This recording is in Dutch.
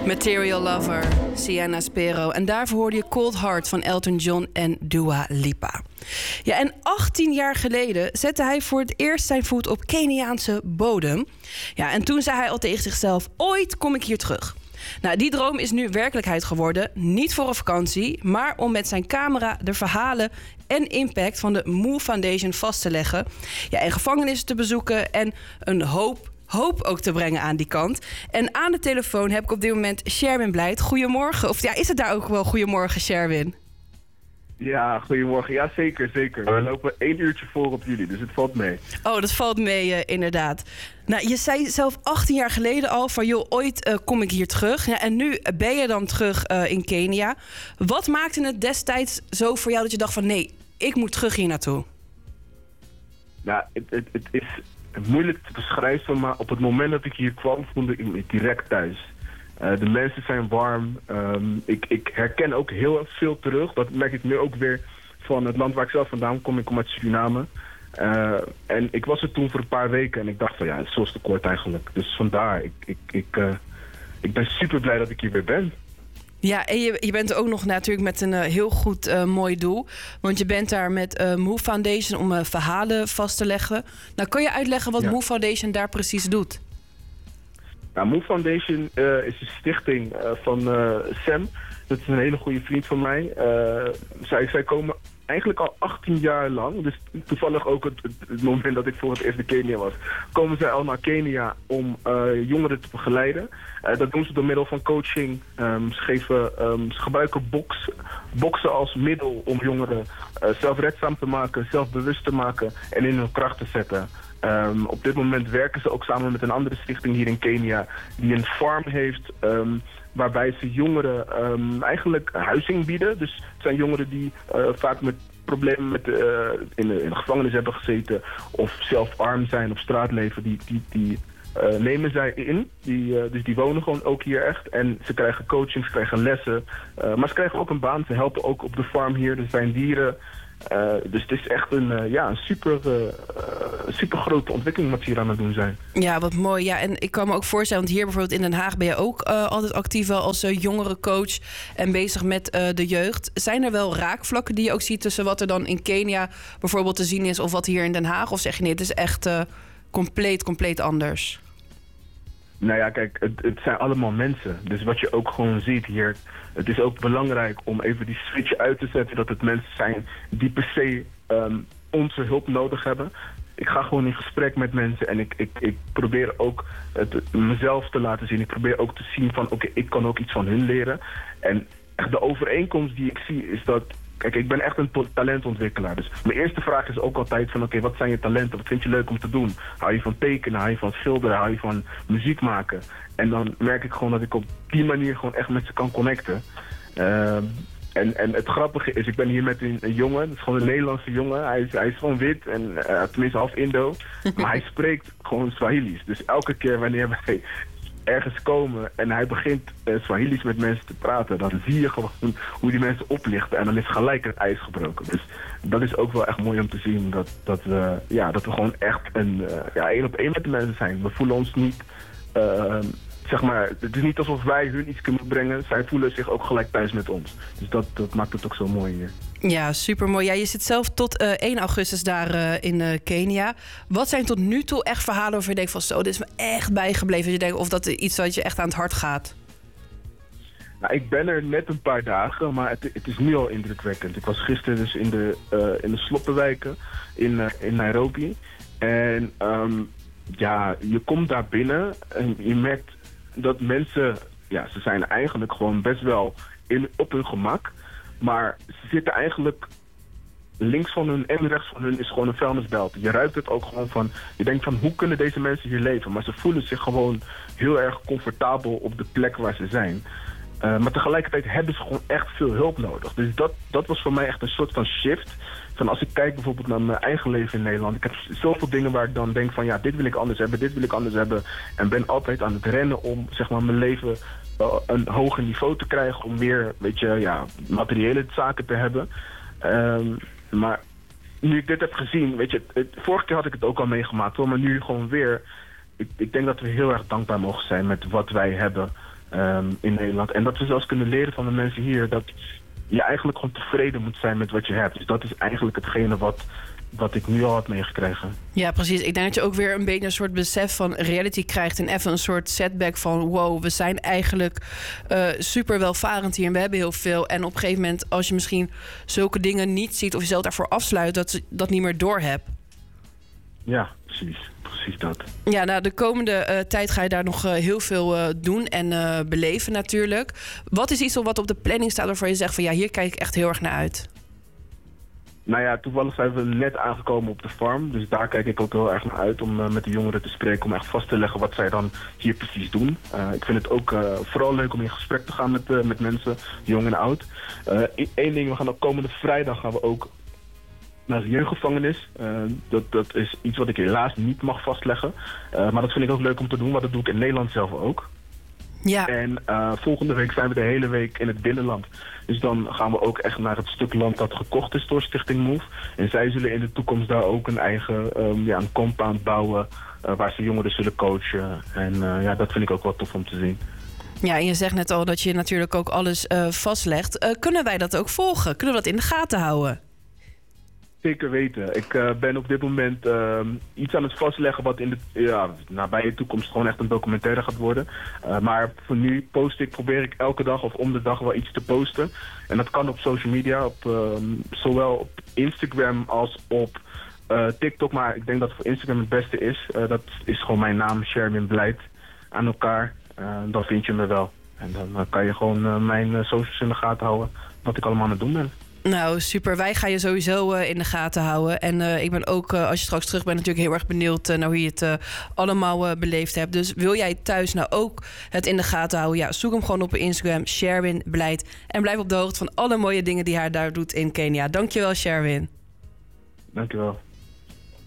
Material Lover, Sienna Spero. En daarvoor hoorde je Cold Heart van Elton John en Dua Lipa. Ja, en 18 jaar geleden zette hij voor het eerst zijn voet op Keniaanse bodem. Ja, en toen zei hij al tegen zichzelf: ooit kom ik hier terug. Nou, die droom is nu werkelijkheid geworden. Niet voor een vakantie, maar om met zijn camera de verhalen en impact van de Move Foundation vast te leggen. Ja, en gevangenissen te bezoeken en een hoop ook te brengen aan die kant. En aan de telefoon heb ik op dit moment Sherwin Blijd. Goedemorgen. Of ja, is het daar ook wel goedemorgen, Sherwin? Ja, goedemorgen. Ja, zeker. We lopen 1 uurtje voor op jullie, dus het valt mee. Oh, dat valt mee, inderdaad. Nou, je zei zelf 18 jaar geleden al van, joh, ooit kom ik hier terug. Ja, en nu ben je dan terug in Kenia. Wat maakte het destijds zo voor jou dat je dacht van, nee, ik moet terug hier naartoe? Nou, het is moeilijk te beschrijven, maar op het moment dat ik hier kwam, voelde ik me direct thuis. De mensen zijn warm. Ik herken ook heel veel terug. Dat merk ik nu ook weer van het land waar ik zelf vandaan kom. Ik kom uit Suriname. En ik was er toen voor een paar weken en ik dacht van ja, het is zo te kort eigenlijk. Dus vandaar, ik ben super blij dat ik hier weer ben. Ja, en je bent er ook nog natuurlijk met een heel goed mooi doel. Want je bent daar met Move Foundation om verhalen vast te leggen. Nou, kan je uitleggen wat Move Foundation daar precies doet? Nou, Move Foundation is een stichting van Sam. Dat is een hele goede vriend van mij. Zij komen eigenlijk al 18 jaar lang, dus toevallig ook het moment dat ik voor het eerst in Kenia was, komen zij al naar Kenia om jongeren te begeleiden. Dat doen ze door middel van coaching. Ze gebruiken boksen als middel om jongeren zelfredzaam te maken, zelfbewust te maken en in hun kracht te zetten. Op dit moment werken ze ook samen met een andere stichting hier in Kenia die een farm heeft waarbij ze jongeren eigenlijk huizing bieden. Dus het zijn jongeren die vaak met problemen in de gevangenis hebben gezeten of zelf arm zijn, op straat leven. Die nemen zij in. Dus die wonen gewoon ook hier echt. En ze krijgen coaching, ze krijgen lessen. Maar ze krijgen ook een baan. Ze helpen ook op de farm hier. Er zijn dieren. Dus het is echt een super grote ontwikkeling wat ze hier aan het doen zijn. Ja, wat mooi. Ja, en ik kan me ook voorstellen, want hier bijvoorbeeld in Den Haag ben je ook altijd actief wel als jongerencoach en bezig met de jeugd. Zijn er wel raakvlakken die je ook ziet tussen wat er dan in Kenia bijvoorbeeld te zien is of wat hier in Den Haag? Of zeg je nee, het is echt compleet anders? Nou ja, kijk, het zijn allemaal mensen. Dus wat je ook gewoon ziet hier, het is ook belangrijk om even die switch uit te zetten dat het mensen zijn die per se onze hulp nodig hebben. Ik ga gewoon in gesprek met mensen en ik probeer ook mezelf te laten zien. Ik probeer ook te zien van oké, ik kan ook iets van hun leren. En echt de overeenkomst die ik zie is dat, kijk, ik ben echt een talentontwikkelaar. Dus mijn eerste vraag is ook altijd van oké, wat zijn je talenten? Wat vind je leuk om te doen? Hou je van tekenen? Hou je van schilderen? Hou je van muziek maken? En dan merk ik gewoon dat ik op die manier gewoon echt met ze kan connecten. En het grappige is, ik ben hier met een jongen, dat is gewoon een Nederlandse jongen. Hij is gewoon wit en tenminste half Indo. Maar hij spreekt gewoon Swahili's. Dus elke keer wanneer wij ergens komen en hij begint Swahili's met mensen te praten, dan zie je gewoon hoe die mensen oplichten en dan is gelijk het ijs gebroken. Dus dat is ook wel echt mooi om te zien dat we gewoon echt een 1-op-1 met de mensen zijn. We voelen ons niet, zeg maar, het is niet alsof wij hun iets kunnen brengen. Zij voelen zich ook gelijk thuis met ons. Dus dat maakt het ook zo mooi hier. Ja, supermooi. Ja, je zit zelf tot 1 augustus daar in Kenia. Wat zijn tot nu toe echt verhalen waarvan je denkt van zo, dit is me echt bijgebleven? Dat je denkt, of dat iets wat je echt aan het hart gaat? Nou, ik ben er net een paar dagen, maar het is nu al indrukwekkend. Ik was gisteren dus in de sloppenwijken in Nairobi. En je komt daar binnen en je merkt dat mensen, ja, ze zijn eigenlijk gewoon best wel op hun gemak. Maar ze zitten eigenlijk links van hun en rechts van hun is gewoon een vuilnisbelt. Je ruikt het ook gewoon van, je denkt van hoe kunnen deze mensen hier leven? Maar ze voelen zich gewoon heel erg comfortabel op de plek waar ze zijn. Maar tegelijkertijd hebben ze gewoon echt veel hulp nodig. Dus dat was voor mij echt een soort van shift. Van als ik kijk bijvoorbeeld naar mijn eigen leven in Nederland. Ik heb zoveel dingen waar ik dan denk van ja, dit wil ik anders hebben, dit wil ik anders hebben. En ben altijd aan het rennen om zeg maar mijn leven een hoger niveau te krijgen. Om meer, weet je, ja, materiële zaken te hebben. Maar nu ik dit heb gezien, weet je, vorige keer had ik het ook al meegemaakt hoor. Maar nu gewoon weer, ik denk dat we heel erg dankbaar mogen zijn met wat wij hebben. in Nederland. En dat we zelfs kunnen leren van de mensen hier dat je eigenlijk gewoon tevreden moet zijn met wat je hebt. Dus dat is eigenlijk hetgene wat ik nu al had meegekregen. Ja, precies. Ik denk dat je ook weer een beetje een soort besef van reality krijgt en even een soort setback van wow, we zijn eigenlijk super welvarend hier en we hebben heel veel. En op een gegeven moment, als je misschien zulke dingen niet ziet of jezelf daarvoor afsluit, dat je dat niet meer doorhebt. Ja, precies. Precies dat. Ja, nou, de komende tijd ga je daar nog heel veel doen en beleven natuurlijk. Wat is iets wat op de planning staat waarvan je zegt van ja, hier kijk ik echt heel erg naar uit? Nou ja, toevallig zijn we net aangekomen op de farm. Dus daar kijk ik ook heel erg naar uit om met de jongeren te spreken. Om echt vast te leggen wat zij dan hier precies doen. Ik vind het ook vooral leuk om in gesprek te gaan met mensen, jong en oud. Eén ding, we gaan ook komende vrijdag gaan we ook naar de jeugdgevangenis. Dat is iets wat ik helaas niet mag vastleggen. Maar dat vind ik ook leuk om te doen, want dat doe ik in Nederland zelf ook. Ja. En volgende week zijn we de hele week in het binnenland. Dus dan gaan we ook echt naar het stuk land dat gekocht is door Stichting Move. En zij zullen in de toekomst daar ook een eigen een compound bouwen waar ze jongeren zullen coachen. En dat vind ik ook wel tof om te zien. Ja, en je zegt net al dat je natuurlijk ook alles vastlegt. Kunnen wij dat ook volgen? Kunnen we dat in de gaten houden? Zeker weten. Ik ben op dit moment iets aan het vastleggen wat in de nabije toekomst gewoon echt een documentaire gaat worden. Maar voor nu probeer ik elke dag of om de dag wel iets te posten. En dat kan op social media, zowel op Instagram als op TikTok. Maar ik denk dat voor Instagram het beste is. Dat is gewoon mijn naam, Sherwin Blijd, aan elkaar. Dan vind je me wel. En dan kan je gewoon mijn socials in de gaten houden wat ik allemaal aan het doen ben. Nou, super. Wij gaan je sowieso in de gaten houden. En ik ben ook, als je straks terug bent, natuurlijk heel erg benieuwd naar hoe je het allemaal beleefd hebt. Dus wil jij thuis nou ook het in de gaten houden? Ja, zoek hem gewoon op Instagram, Sherwin Blijd. En blijf op de hoogte van alle mooie dingen die hij daar doet in Kenia. Dankjewel, Sherwin. Dankjewel.